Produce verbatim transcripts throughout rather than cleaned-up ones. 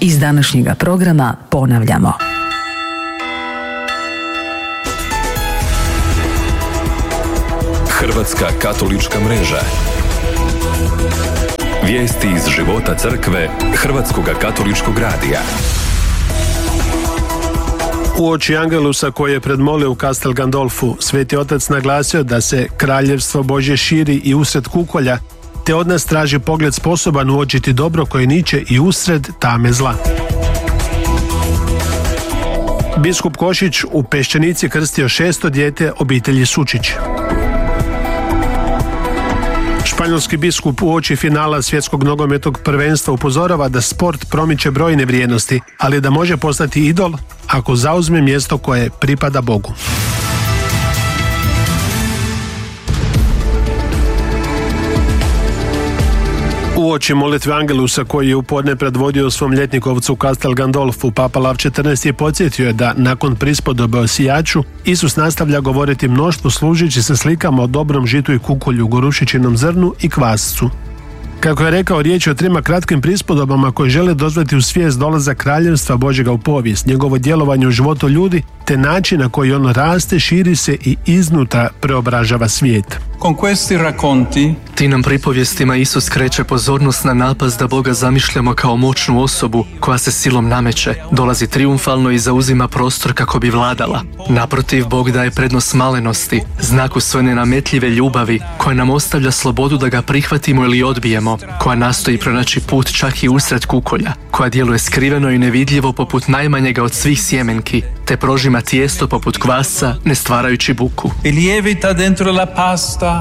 Iz današnjega programa ponavljamo. Hrvatska katolička mreža. Vijesti iz života crkve Hrvatskog katoličkog radija. Uoči Angelusa koji je predmolio u Castel Gandolfu, Sveti Otac naglasio da se kraljevstvo Božje širi i usred kukolja, te od nas traži pogled sposoban uočiti dobro koje niče i usred tame zla. Biskup Košić u Peščanici krstio šesto dijete obitelji Sučić. Španjolski biskup uoči finala svjetskog nogometnog prvenstva upozorava da sport promiče brojne vrijednosti, ali da može postati idol ako zauzme mjesto koje pripada Bogu. Uoči molitve Angelusa koji je u podne predvodio svom ljetnikovcu u Castel Gandolfu, Papa Lav četrnaesti je podsjetio je da nakon prispodobe o sijaču, Isus nastavlja govoriti mnoštvu služeći se slikama o dobrom žitu i kukolju, gorušičinom zrnu i kvascu. Kako je rekao, riječ je o trima kratkim prispodobama koje žele dozvati u svijest dolazak kraljevstva Božjega u povijest, njegovo djelovanje u životu ljudi, te način na koji ono raste, širi se i iznutra preobražava svijet. Con questi racconti Ti nam pripovjestima Isus kreće pozornost na napast da Boga zamišljamo kao moćnu osobu koja se silom nameće, dolazi triumfalno i zauzima prostor kako bi vladala. Naprotiv, Bog daje prednost malenosti, znaku svoje nenametljive ljubavi, koja nam ostavlja slobodu da ga prihvatimo ili odbijemo, koja nastoji pronaći put čak i usred kukolja, koja djeluje skriveno i nevidljivo poput najmanjega od svih sjemenki, te prožima tijesto poput kvasca, ne stvarajući buku. e lievita dentro la pasta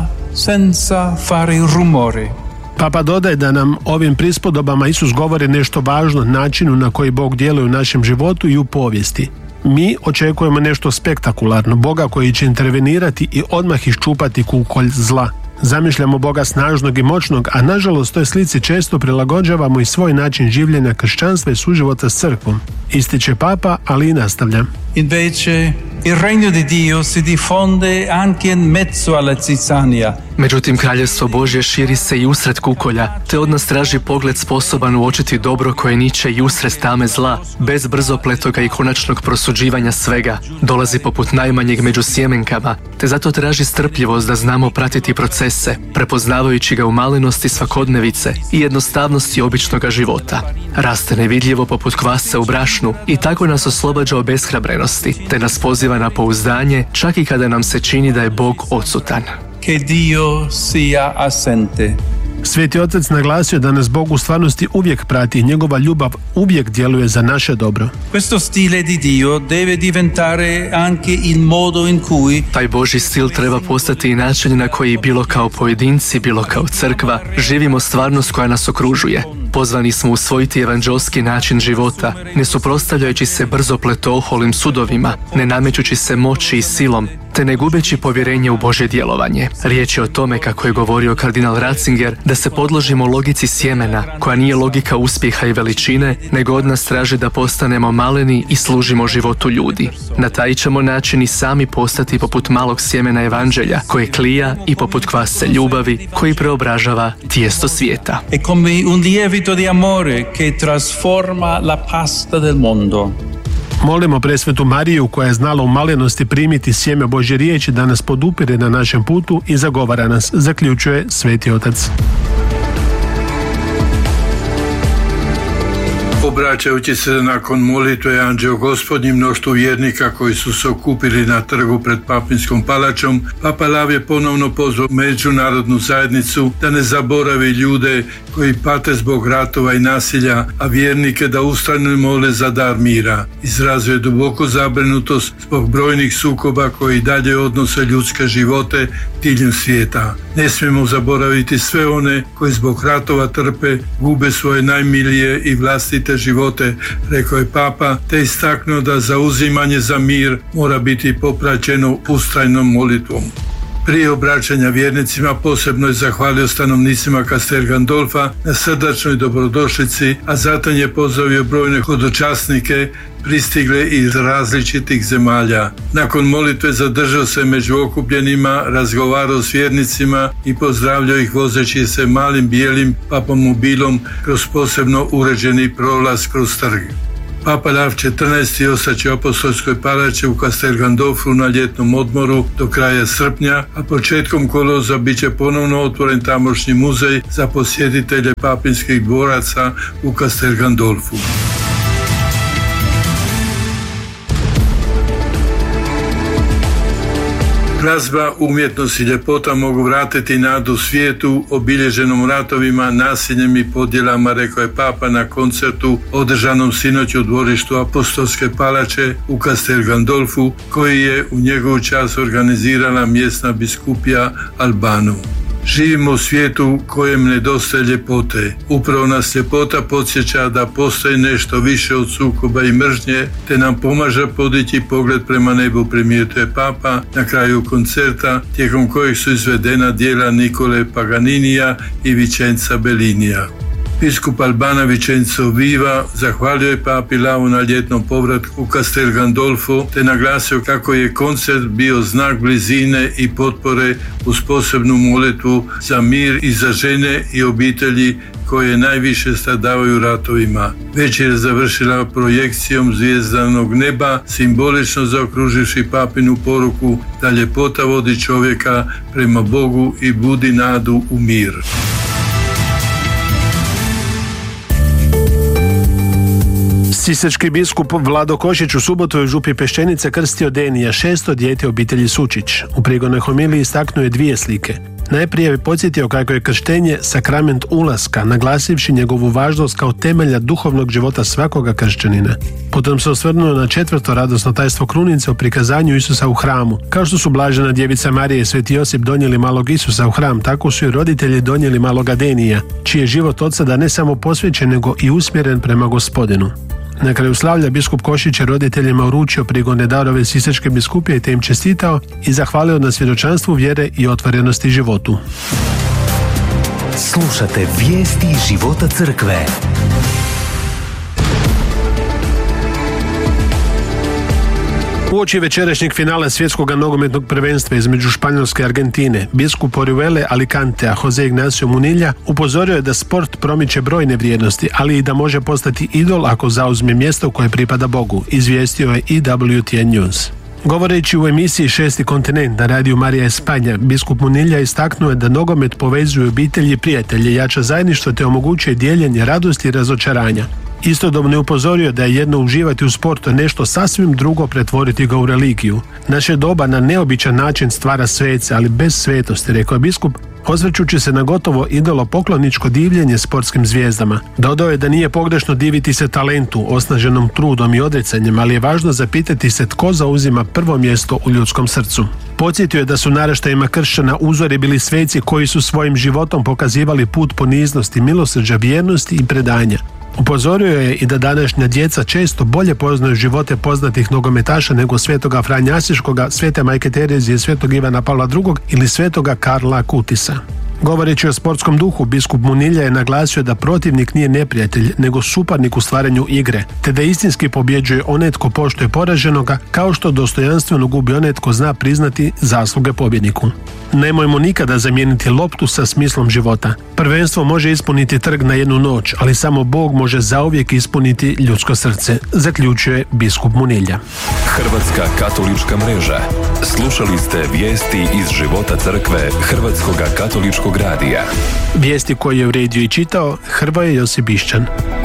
senza fare rumore. Papa dodaje da nam ovim prispodobama Isus govori nešto važno načinu na koji Bog djeluje u našem životu i u povijesti. Mi očekujemo nešto spektakularno, Boga koji će intervenirati i odmah iščupati kukolj zla. Zamišljamo Boga snažnog i moćnog, a nažalost toj slici često prilagođavamo i svoj način življenja kršćanstva i suživota s crkvom. Ističe Papa, ali i nastavlja. Invece il regno di Dio si diffonde anche in mezzo alla zizzania. Međutim, kraljevstvo Božje širi se i usred kukolja, te od nas traži pogled sposoban uočiti dobro koje niče i usred tame zla, bez brzopletoga i konačnog prosuđivanja svega. Dolazi poput najmanjeg među sjemenkama, te zato traži strpljivost da znamo pratiti procese, prepoznavajući ga u malenosti svakodnevice i jednostavnosti običnoga života. Raste nevidljivo poput kvasca u brašnu i tako nas oslobađa obeshrabrenosti, te nas poziva na pouzdanje čak i kada nam se čini da je Bog odsutan. Che Dio sia assente. Sveti Otac naglasio da nas Bog u stvarnosti uvijek prati i njegova ljubav uvijek djeluje za naše dobro. Questo stile di Dio deve diventare anche il modo in cui Taj Božji stil treba postati i način na koji bilo kao pojedinci, bilo kao crkva, živimo stvarnost koja nas okružuje. Pozvani smo usvojiti evanđelski način života, ne suprotstavljajući se brzopleto oholim sudovima, ne namećući se moći i silom, te ne gubeći povjerenje u Božje djelovanje. Riječ je o tome, kako je govorio kardinal Ratzinger, da se podložimo logici sjemena, koja nije logika uspjeha i veličine, nego od nas traži da postanemo maleni i služimo životu ljudi. Na taj ćemo način i sami postati poput malog sjemena evanđelja, koje klija, i poput kvasca ljubavi, koji preobražava tijesto svijeta. è come un lievito di amore che trasforma la pasta del mondo. Molimo presvetu Mariju koja je znala u malenosti primiti sjeme Božje riječi da nas podupire na našem putu i zagovara nas, zaključuje Sveti Otac. Obraćajući se nakon molitve Anđeo Gospodnji mnoštvu vjernika koji su se okupili na trgu pred Papinskom palačom, Papa Lav je ponovno pozvao međunarodnu zajednicu da ne zaboravi ljude koji pate zbog ratova i nasilja, a vjernike da ustrajno mole za dar mira. Izrazio je duboku zabrinutost zbog brojnih sukoba koji dalje odnose ljudske živote diljem svijeta. Ne smijemo zaboraviti sve one koji zbog ratova trpe, gube svoje najmilije i vlastite živote, rekao je Papa, te istaknuo da zauzimanje za mir mora biti popraćeno ustrajnom molitvom. Prije obraćanja vjernicima posebno je zahvalio stanovnicima Castel Gandolfa na srdačnoj dobrodošlici, a zatim je pozdravio brojne hodočasnike pristigle iz različitih zemalja. Nakon molitve zadržao se među okupljenima, razgovarao s vjernicima i pozdravljao ih vozeći se malim bijelim papamobilom kroz posebno uređeni prolaz kroz trg. Papa Lav četrnaesti ostaće u apostolskoj palači u Castel Gandolfu na ljetnom odmoru do kraja srpnja, a početkom kolovoza bit će ponovno otvoren tamošnji muzej za posjetitelje papinskih dvoraca u Castel Gandolfu. Glazba, umjetnost i ljepota mogu vratiti nadu svijetu obilježenom ratovima, nasiljem i podjelama, rekao je Papa na koncertu održanom sinoć u dvorištu apostolske palače u Castel Gandolfu, koji je u njegovu čast organizirala mjesna biskupija Albanu. Živimo u svijetu kojem nedostaje ljepote. Upravo nas ljepota podsjeća da postoji nešto više od sukoba i mržnje, te nam pomaže podići pogled prema nebu, primijetuje Papa na kraju koncerta, tijekom kojeg su izvedena djela Nikole Paganinija i Vicenza Bellinija. Biskup Albana Vicenzo Viva zahvalio je Papi Lavu na ljetnom povratku u Castel Gandolfo te naglasio kako je koncert bio znak blizine i potpore uz posebnu molitvu za mir i za žene i obitelji koje najviše stradavaju ratovima. Večer je završila projekcijom zvijezdanog neba, simbolično zaokruživši papinu poruku da ljepota vodi čovjeka prema Bogu i budi nadu u mir. Sisački biskup Vlado Košić u subotu je u župi Peščenice krstio Denija, šesto dijete obitelji Sučić. U prigodnoj homiliji istaknuo je dvije slike. Najprije je podsjetio kako je krštenje sakrament ulaska, naglasivši njegovu važnost kao temelja duhovnog života svakoga kršćanina. Potom se osvrnuo na četvrto radosno tajstvo krunice o prikazanju Isusa u hramu. Kao što su blažena djevica Marija i sveti Josip donijeli malog Isusa u hram, tako su i roditelji donijeli maloga Denija, čiji je život od sada ne samo posvećen, nego i usmjeren prema Gospodinu. Na kraju slavlja biskup Košić je roditeljima uručio prigodne darove Sisačke biskupije te im čestitao i zahvalio na svjedočanstvu vjere i otvorenosti životu. Slušate vijesti života crkve. Uoči večerašnjeg finala svjetskog nogometnog prvenstva između Španjolske i Argentine, biskup Orihuele Alicantea Jose Ignacio Munilla upozorio je da sport promiče brojne vrijednosti, ali i da može postati idol ako zauzme mjesto koje pripada Bogu, izvijestio je i W T N News. Govoreći u emisiji Šesti kontinent na radiju Marija Espanja, biskup Munilla istaknuo je da nogomet povezuje obitelji i prijatelje, jača zajedništvo te omogućuje dijeljenje radosti i razočaranja. Istodobno je upozorio da je jedno uživati u sportu, a nešto sasvim drugo pretvoriti ga u religiju. Naše doba na neobičan način stvara svece, ali bez svetosti, rekao je biskup, osvrćući se na gotovo idolopokloničko divljenje sportskim zvijezdama. Dodao je da nije pogrešno diviti se talentu, osnaženom trudom i odricanjem, ali je važno zapitati se tko zauzima prvo mjesto u ljudskom srcu. Podsjetio je da su naraštajima kršćana uzori bili sveci koji su svojim životom pokazivali put poniznosti, milosrđa, vjernosti i predanja. Upozorio je i da današnja djeca često bolje poznaju živote poznatih nogometaša nego svetoga Franje Asiškoga, svete majke Terezije, svetog Ivana Pavla drugog ili svetoga Karla Kutisa. Govoreći o sportskom duhu, biskup Munilla je naglasio da protivnik nije neprijatelj, nego suparnik u stvaranju igre, te da istinski pobjeđuje onaj tko poštuje poraženoga, kao što dostojanstveno gubi onaj tko zna priznati zasluge pobjedniku. Nemojmo nikada zamijeniti loptu sa smislom života. Prvenstvo može ispuniti trg na jednu noć, ali samo Bog može zauvijek ispuniti ljudsko srce, zaključuje biskup Munilla. Hrvatska katolička mreža. Slušali ste vijesti iz života crkve Hrvatskoga katoličkog radija. Vijesti koje je uredio i čitao Hrvoje Josip Bišćan.